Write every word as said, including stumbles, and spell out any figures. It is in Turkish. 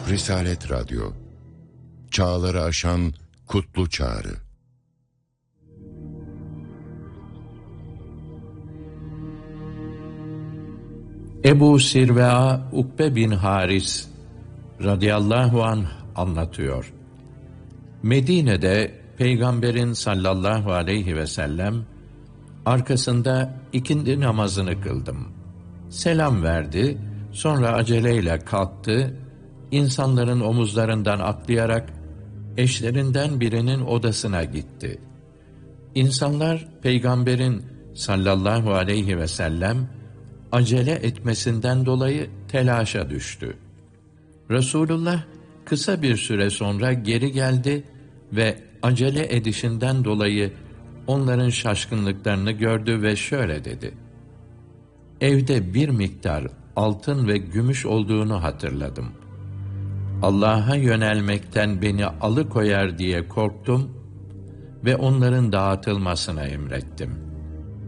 Risalet Radyo, çağları aşan kutlu çağrı. Ebu Sirve'a Ukbe bin Haris radıyallahu anh anlatıyor. Medine'de Peygamberin sallallahu aleyhi ve sellem arkasında ikindi namazını kıldım. Selam verdi, sonra aceleyle kalktı, insanların omuzlarından atlayarak eşlerinden birinin odasına gitti. İnsanlar Peygamberin sallallahu aleyhi ve sellem acele etmesinden dolayı telaşa düştü. Resulullah kısa bir süre sonra geri geldi ve acele edişinden dolayı onların şaşkınlıklarını gördü ve şöyle dedi: Evde bir miktar altın ve gümüş olduğunu hatırladım. Allah'a yönelmekten beni alıkoyar diye korktum ve onların dağıtılmasına emrettim.